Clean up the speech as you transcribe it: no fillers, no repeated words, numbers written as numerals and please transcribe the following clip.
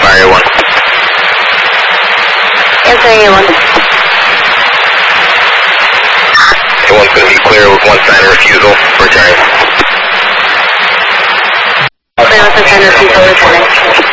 Area 1. Answer A1. A1's going to be clear with one sign of refusal, returning. Clear with one sign of refusal, returning.